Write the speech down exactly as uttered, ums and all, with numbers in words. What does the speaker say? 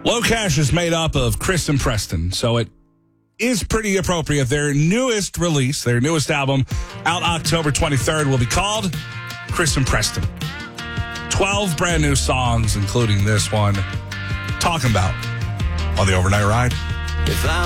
Low Cash is made up of Chris and Preston, so it is pretty appropriate. Their newest release, their newest album, out October twenty-third, will be called Chris and Preston. twelve brand new songs, including this one, Talking About, on the Overnight Ride. If I'm